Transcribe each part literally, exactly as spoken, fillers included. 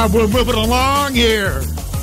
Uh, we're moving along here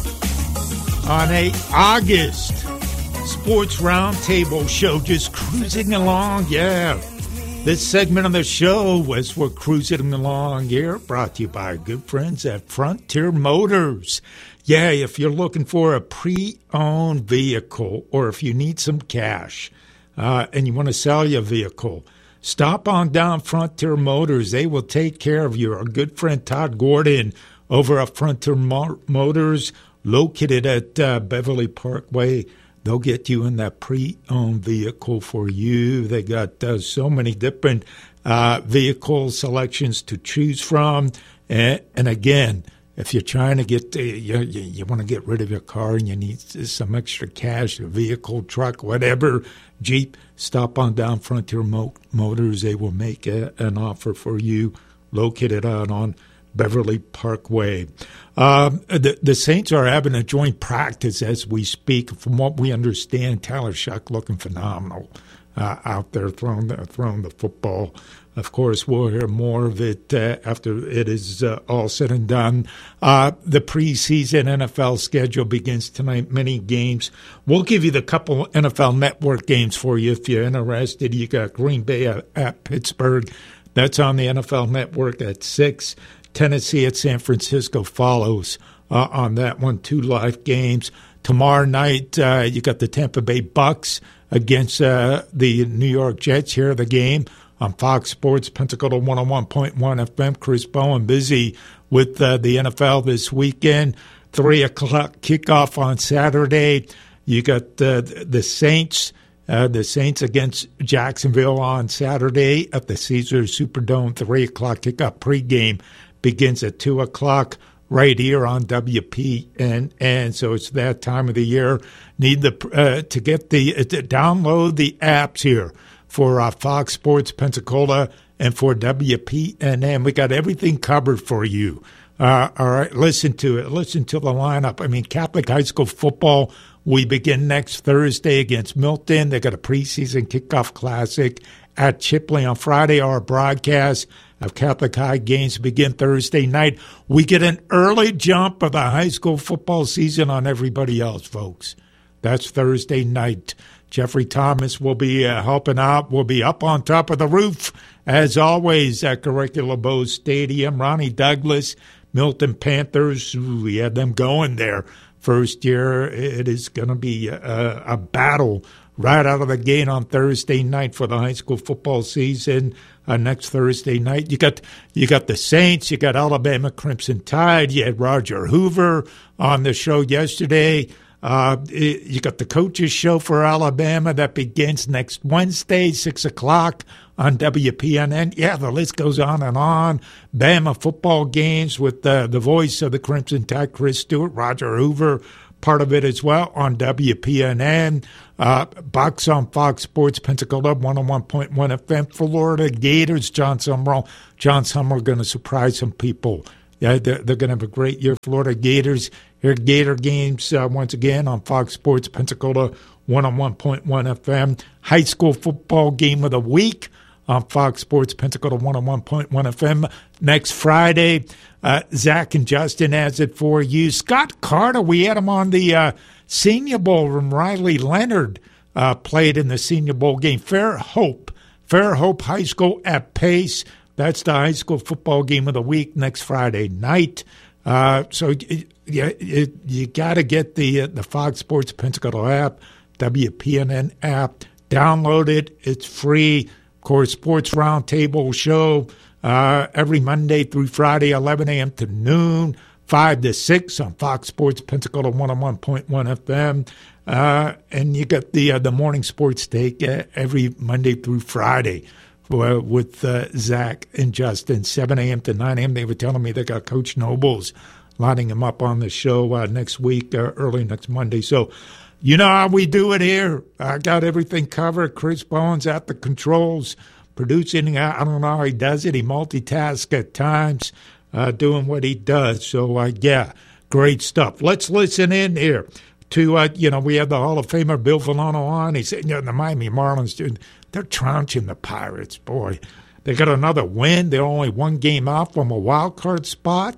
on a August Sports Roundtable show, just cruising along, yeah. This segment of the show, as we're cruising along here, brought to you by our good friends at Frontier Motors. Yeah, if you're looking for a pre-owned vehicle or if you need some cash uh, and you want to sell your vehicle, stop on down Frontier Motors. They will take care of you. Our good friend Todd Gordon over at Frontier Mo- Motors, located at uh, Beverly Parkway. They'll get you in that pre-owned vehicle for you. They got uh, so many different uh, vehicle selections to choose from. And, and again, if you're trying to get, uh, you, you, you want to get rid of your car and you need some extra cash, a vehicle, truck, whatever, Jeep, stop on down Frontier Mo- Motors. They will make a, an offer for you, located out on Beverly Parkway. Um, the, the Saints are having a joint practice as we speak. From what we understand, Tyler Shuck looking phenomenal uh, out there throwing the, throwing the football. Of course, we'll hear more of it uh, after it is uh, all said and done. Uh, the preseason N F L schedule begins tonight, many games. We'll give you the couple N F L Network games for you if you're interested. You got Green Bay at, at Pittsburgh. That's on the N F L Network at six. Tennessee at San Francisco follows uh, on that one, two live games. Tomorrow night, uh, you got the Tampa Bay Bucks against uh, the New York Jets. Here, the game on Fox Sports, Pensacola one oh one point one F M. Chris Bowen busy with uh, the N F L this weekend. three o'clock kickoff on Saturday. You got uh, the Saints. Uh, the Saints against Jacksonville on Saturday at the Caesars Superdome. three o'clock kickoff pregame begins at two o'clock right here on W P N N. So it's that time of the year. Need the uh, to get the uh, to download the apps here for uh, Fox Sports Pensacola and for W P N N. We got everything covered for you. Uh, all right, listen to it. Listen to the lineup. I mean, Catholic high school football, we begin next Thursday against Milton. They got a preseason kickoff classic at Chipley on Friday. Our broadcast of Catholic High games begin Thursday night. We get an early jump of the high school football season on everybody else, folks. That's Thursday night. Jeffrey Thomas will be uh, helping out. We'll be up on top of the roof, as always, at Curricula Bowes Stadium. Ronnie Douglas, Milton Panthers, ooh, we had them going there. First year, it is going to be a, a battle right out of the gate on Thursday night for the high school football season. Uh, next Thursday night, you got you got the Saints, you got Alabama Crimson Tide, you had Roger Hoover on the show yesterday. Uh, it, you got the coaches show for Alabama that begins next Wednesday, six o'clock on W P N N. Yeah, the list goes on and on. Bama football games with uh, the voice of the Crimson Tide, Chris Stewart, Roger Hoover, part of it as well on W P N N. Uh, Bucks on Fox Sports Pensacola, one oh one point one F M. Florida Gators, John Summerall. John Summerall going to surprise some people. Yeah, they're, they're going to have a great year. Florida Gators, here Gator games uh, once again on Fox Sports Pensacola, one oh one point one F M. High school football game of the week on Fox Sports Pensacola, one oh one point one F M. Next Friday, uh, Zach and Justin has it for you. Scott Carter, we had him on the uh, Senior Bowl from Riley Leonard, uh, played in the Senior Bowl game. Fair Hope, Fair Hope High School at Pace. That's the high school football game of the week next Friday night. Uh, so you, you, you got to get the, uh, the Fox Sports Pensacola app, W P N N app. Download it. It's free. Of course, Sports Roundtable show uh, every Monday through Friday, eleven a.m. to noon, five to six on Fox Sports Pensacola, one oh one point one F M. Uh, and you got the uh, the morning sports take uh, every Monday through Friday uh, with uh, Zach and Justin, seven a.m. to nine a.m. They were telling me they got Coach Nobles lining him up on the show uh, next week, uh, early next Monday. So, you know how we do it here. I got everything covered. Chris Bowen's at the controls, producing. I don't know how he does it. He multitasks at times, uh, doing what he does. So, uh, yeah, great stuff. Let's listen in here to, uh, you know, we have the Hall of Famer Bill Villano on. He said, you know, the Miami Marlins, dude, they're trouncing the Pirates, boy. They got another win. They're only one game out from a wild card spot.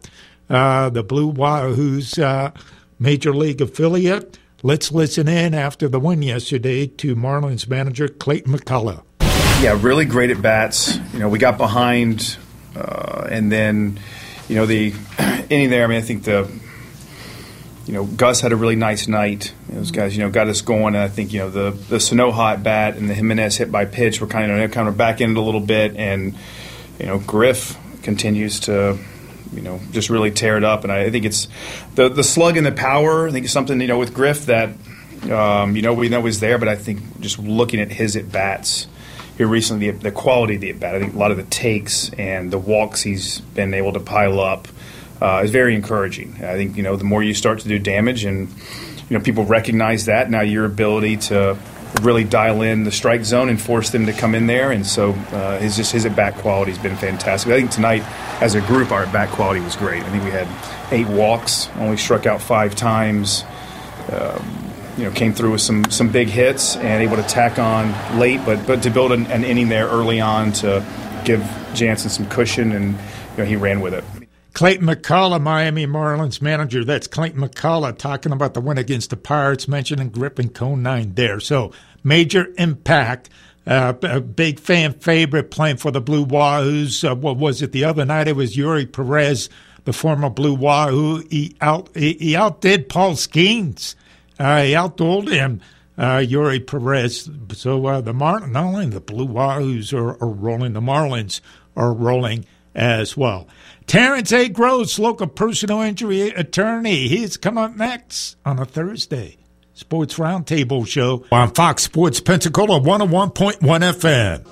uh, the Blue Wahoos uh, Major League affiliate. Let's listen in after the win yesterday to Marlins manager Clayton McCullough. Yeah, really great at bats. You know, we got behind, uh, and then, you know, the inning there, I mean, I think the, you know, Gus had a really nice night. Those guys, you know, got us going. And I think, you know, the, the Sanoja at bat and the Jimenez hit by pitch were kind of kind of back in it a little bit. And, you know, Griff continues to, you know, just really tear it up. And I think it's the the slug and the power. I think it's something, you know, with Griff that, um, you know, we know is there. But I think just looking at his at-bats here recently, the, the quality of the at-bat, I think a lot of the takes and the walks he's been able to pile up uh, is very encouraging. I think, you know, the more you start to do damage and, you know, people recognize that, now your ability to really dial in the strike zone and force them to come in there. And so uh, his just his at-bat quality has been fantastic. I think tonight, as a group, our at-bat quality was great. I think we had eight walks, only struck out five times, um, you know, came through with some some big hits and able to tack on late, but but to build an, an inning there early on to give Jansen some cushion, and, you know, he ran with it. Clayton McCullough, Miami Marlins manager. That's Clayton McCullough talking about the win against the Pirates, mentioning Grip and Cone nine there. So, major impact. Uh, a big fan favorite playing for the Blue Wahoos. Uh, what was it the other night? It was Yuri Perez, the former Blue Wahoo. He, out, he, he outdid Paul Skeens. Uh, he outdueled him, uh, Yuri Perez. So, uh, the Mar- not only the Blue Wahoos are, are rolling, the Marlins are rolling as well. Terrence A. Gross, local personal injury attorney. He's coming up next on a Thursday Sports Roundtable show on Fox Sports Pensacola one oh one point one F M.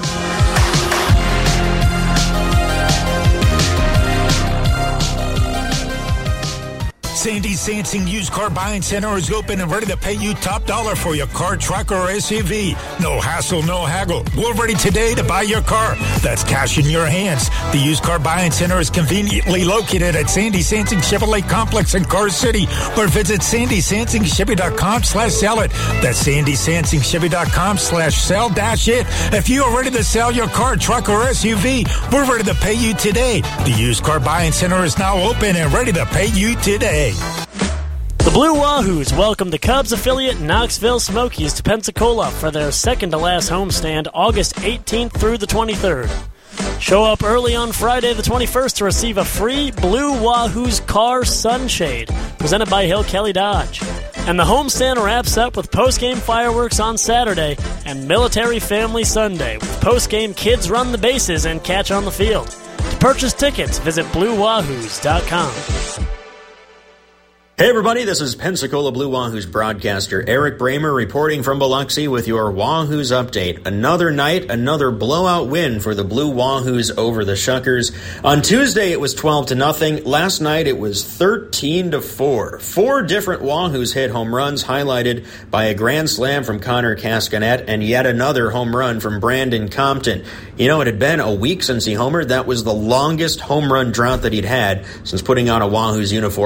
Sandy Sansing Used Car Buying Center is open and ready to pay you top dollar for your car, truck, or S U V. No hassle, no haggle. We're ready today to buy your car. That's cash in your hands. The Used Car Buying Center is conveniently located at Sandy Sansing Chevrolet Complex in Car City, or visit sandy sansing chevy dot com slash sell it. That's sandy sansing chevy dot com slash sell dash it. If you are ready to sell your car, truck, or S U V, we're ready to pay you today. The Used Car Buying Center is now open and ready to pay you today. The Blue Wahoos welcome the Cubs affiliate Knoxville Smokies to Pensacola for their second-to-last homestand August eighteenth through the twenty-third. Show up early on Friday the twenty-first to receive a free Blue Wahoos car sunshade presented by Hill Kelly Dodge. And the homestand wraps up with post-game fireworks on Saturday and Military Family Sunday with post-game kids run the bases and catch on the field. To purchase tickets, visit blue wahoos dot com. Hey everybody, this is Pensacola Blue Wahoos broadcaster Eric Bramer reporting from Biloxi with your Wahoos update. Another night, another blowout win for the Blue Wahoos over the Shuckers. On Tuesday it was twelve to nothing. Last night it was thirteen to four. Four different Wahoos hit home runs, highlighted by a grand slam from Connor Cascanet and yet another home run from Brandon Compton. You know, it had been a week since he homered. That was the longest home run drought that he'd had since putting on a Wahoos uniform